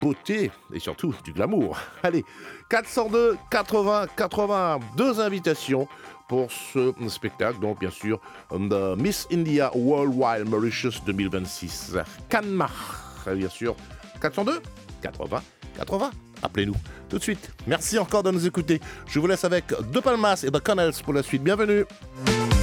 beauté et surtout du glamour. Allez, 402 80 80, deux invitations pour ce spectacle, donc bien sûr, de Miss India Worldwide Mauritius 2026. Canmar, bien sûr, 402 80 80. Appelez-nous tout de suite. Merci encore de nous écouter. Je vous laisse avec De Palmas et The Connells pour la suite. Bienvenue.